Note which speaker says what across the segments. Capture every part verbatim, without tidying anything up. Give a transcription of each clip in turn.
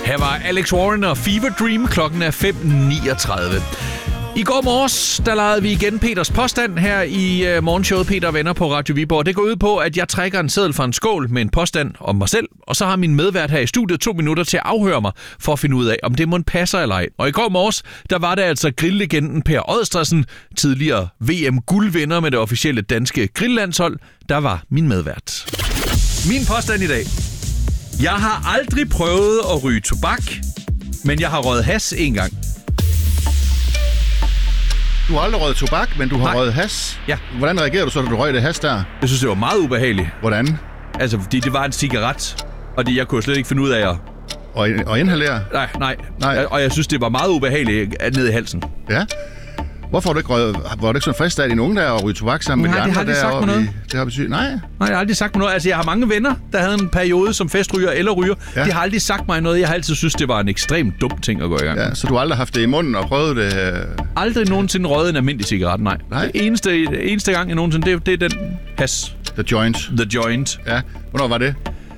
Speaker 1: Her var Alex Warren og Fever Dream. Klokken er fem niogtredive. I går morges, der legede vi igen Peters påstand her i uh, morgenshowet Peter og Venner på Radio Viborg. Det går ud på, at jeg trækker en seddel fra en skål med en påstand om mig selv, og så har min medvært her i studiet to minutter til at afhøre mig, for at finde ud af, om det må passer eller ej. Og i går morges, der var det altså grilllegenden Per Oddstresen, tidligere V M-guldvinder med det officielle danske grilllandshold, der var min medvært. Min påstand i dag. Jeg har aldrig prøvet at ryge tobak, men jeg har røget hash en gang.
Speaker 2: Du har aldrig røget tobak, men du har
Speaker 1: Nej.
Speaker 2: røget hash.
Speaker 1: Ja.
Speaker 2: Hvordan reagerer du så, da du røg det hash der?
Speaker 1: Jeg synes, det var meget ubehageligt.
Speaker 2: Hvordan?
Speaker 1: Altså, fordi det var en cigaret, og det, jeg kunne slet ikke finde ud af at...
Speaker 2: Og, og inhalere?
Speaker 1: Nej, nej,
Speaker 2: Nej.
Speaker 1: Og jeg synes, det var meget ubehageligt ned i halsen.
Speaker 2: Ja. Hvorfor har du ikke røget... Var du ikke sådan frisk af dine unge der at ryge tobak sammen
Speaker 1: Nej,
Speaker 2: med de
Speaker 1: det har
Speaker 2: andre
Speaker 1: de sagt
Speaker 2: der?
Speaker 1: mig noget.
Speaker 2: I, det har betydet... Nej.
Speaker 1: Nej, jeg har aldrig sagt mig noget. Altså, jeg har mange venner, der havde en periode som festryger eller ryger.
Speaker 2: Ja.
Speaker 1: De har aldrig sagt mig noget. Jeg har altid synes, det var en ekstremt dum ting at gå i gang.
Speaker 2: Ja, så du har aldrig haft det i munden og prøvet det? Øh...
Speaker 1: Aldrig nogensinde røget en almindelig cigaret, nej.
Speaker 2: Nej.
Speaker 1: Det eneste, eneste gang, jeg nogensinde, det, det er den hash.
Speaker 2: The joint?
Speaker 1: The joint.
Speaker 2: Ja. Hvornår var det?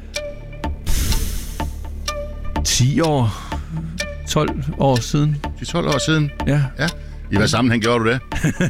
Speaker 1: ti år. tolv år siden.
Speaker 2: ti til tolv år siden?
Speaker 1: Ja.
Speaker 2: Ja. I hvad sammenhæng gjorde du det?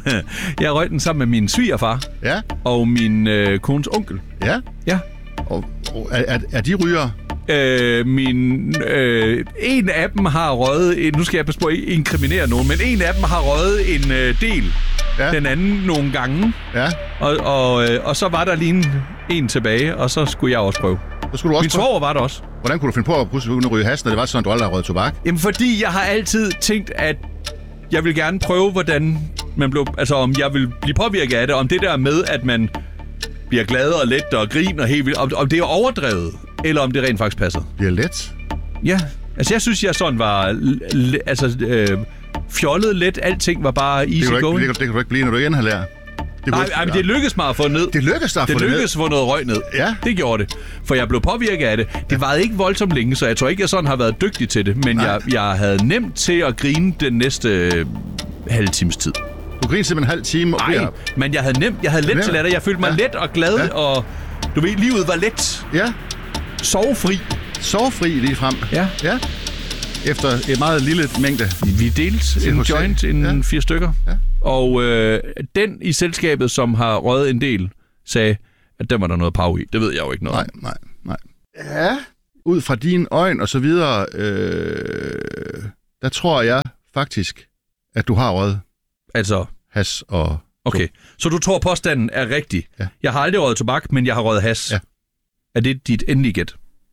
Speaker 1: Jeg røg den sammen med min svigerfar.
Speaker 2: Ja.
Speaker 1: Og min øh, kones onkel.
Speaker 2: Ja.
Speaker 1: Ja.
Speaker 2: Og, og er, er, er de ryger?
Speaker 1: Øh, min, øh, en af dem har røget, nu skal jeg passe på at ikke inkriminere nogen, men en af dem har røget en øh, del,
Speaker 2: Ja.
Speaker 1: den anden nogle gange,
Speaker 2: Ja.
Speaker 1: og, og, øh, og så var der lige en, en tilbage, og så skulle jeg også prøve.
Speaker 2: Så skulle du også
Speaker 1: Min
Speaker 2: prøve.
Speaker 1: svoger var der også.
Speaker 2: Hvordan kunne du finde på at pludselig begynde at ryge hash, når det var sådan, at du aldrig har røget tobak?
Speaker 1: Jamen fordi jeg har altid tænkt, at jeg vil gerne prøve, hvordan man blev, altså om jeg vil blive påvirket af det, om det der med, at man bliver glad og let og griner helt vildt, om, om det er overdrevet, eller om det rent faktisk passer.
Speaker 2: Det er let.
Speaker 1: Ja, altså jeg synes, jeg sådan var l- l- altså øh, fjollet let. Alting var bare easy
Speaker 2: Det kan, du
Speaker 1: going.
Speaker 2: ikke, det, kan, det kan du ikke blive, når du inhalerer. Det
Speaker 1: Nej, nej, men det lykkedes mig at få ned.
Speaker 2: Det lykkedes dig at
Speaker 1: Det
Speaker 2: få det
Speaker 1: lykkedes at få noget røg ned.
Speaker 2: Ja.
Speaker 1: Det gjorde det. For jeg blev påvirket af det. Det varede ikke voldsomt længe, så jeg tror ikke, jeg sådan har været dygtig til det. Men jeg, jeg havde nemt til at grine den næste øh, halve times tid.
Speaker 2: Du griner simpelthen en halv time. Og
Speaker 1: Nej,
Speaker 2: bliver...
Speaker 1: men jeg havde nemt, jeg havde let
Speaker 2: Nemt.
Speaker 1: til latter. Jeg følte mig
Speaker 2: Ja.
Speaker 1: let og glad,
Speaker 2: Ja.
Speaker 1: og du ved, livet var let.
Speaker 2: Ja.
Speaker 1: Sovefri.
Speaker 2: Sovefri lige frem.
Speaker 1: Ja.
Speaker 2: Ja. Efter et meget lille mængde.
Speaker 1: Vi delte en
Speaker 2: H C.
Speaker 1: joint, en
Speaker 2: Ja.
Speaker 1: fire stykker.
Speaker 2: Ja.
Speaker 1: Og øh, den i selskabet, som har røget en del, sagde, at den var der noget pav i. Det ved jeg jo ikke noget
Speaker 2: Nej,
Speaker 1: om.
Speaker 2: nej, nej. Ja. Ud fra dine øjne og så videre, øh, der tror jeg faktisk, at du har røget
Speaker 1: Altså,
Speaker 2: hash og...
Speaker 1: okay. Så du tror, påstanden er rigtig?
Speaker 2: Ja.
Speaker 1: Jeg har aldrig røget tobak, men jeg har røget hash.
Speaker 2: Ja.
Speaker 1: Er det dit endelige gæt?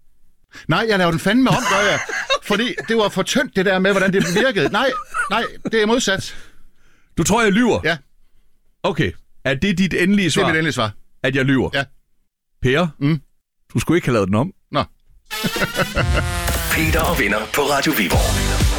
Speaker 2: Nej, jeg laver den fandme om, gør jeg. Fordi det var for tyndt, det der med, hvordan det virkede. Nej, nej, det er modsat.
Speaker 1: Du tror, jeg lyver?
Speaker 2: Ja.
Speaker 1: Okay. Er det dit endelige
Speaker 2: Det
Speaker 1: svar,
Speaker 2: er mit endelige svar.
Speaker 1: at jeg lyver?
Speaker 2: Ja.
Speaker 1: Per,
Speaker 2: Mm.
Speaker 1: du skulle ikke have lavet den om.
Speaker 2: Nå.
Speaker 3: Peter og Venner på Radio Viborg.